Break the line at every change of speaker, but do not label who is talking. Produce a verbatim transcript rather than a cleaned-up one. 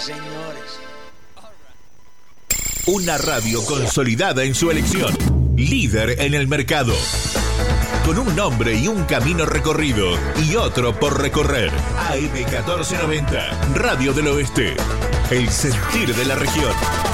señores.
Una radio consolidada en su elección. Líder en el mercado. Con un nombre y un camino recorrido y otro por recorrer. A M catorce noventa, Radio del Oeste. El sentir de la región.